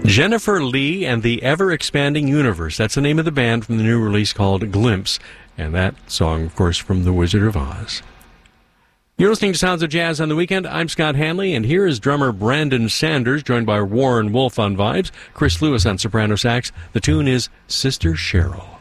Jennifer Lee and the Ever-Expanding Universe. That's the name of the band from the new release called Glimpse. And that song, of course, from The Wizard of Oz. You're listening to Sounds of Jazz on the Weekend. I'm Scott Hanley, and here is drummer Brandon Sanders, joined by Warren Wolf on vibes, Chris Lewis on soprano sax. The tune is Sister Cheryl.